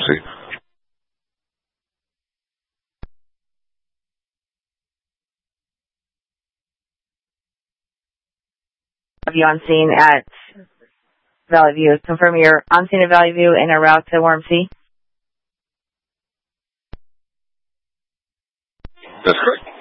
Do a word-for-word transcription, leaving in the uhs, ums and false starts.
C. Have you on scene at Valley View? Confirm you're on scene at Valley View and en route to Warm C? That's correct.